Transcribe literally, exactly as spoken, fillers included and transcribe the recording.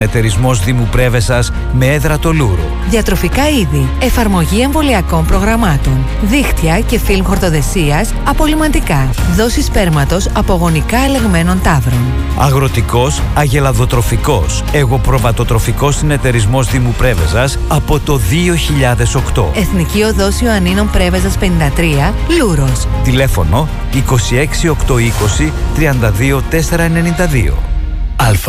Εταιρισμός Δήμου Πρέβεζας με έδρα το Λούρο. Διατροφικά είδη, εφαρμογή εμβολιακών προγραμμάτων, δίχτυα και φιλμ χορτοδεσίας απολυμαντικά, δόση σπέρματος από γονικά ελεγμένων ταύρων. Αγροτικός, αγελαδοτροφικός, εγωπροβατοτροφικός συνεταιρισμός Δήμου Πρέβεζας από το δύο χιλιάδες οκτώ. Εθνική Οδός Ιωαννίνων Πρέβεζας πενήντα τρία, Λούρος. Τηλέφωνο είκοσι έξι οκτακόσια είκοσι τριάντα δύο τετρακόσια ενενήντα δύο.